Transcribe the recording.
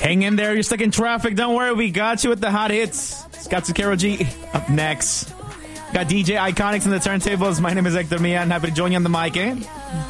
Hang in there. You're stuck in traffic. Don't worry. We got you with the hot hits. Scott Zucchero G up next. Got DJ Iconics on the turntables. My name is Hector Mian. Happy to join you on the mic, eh?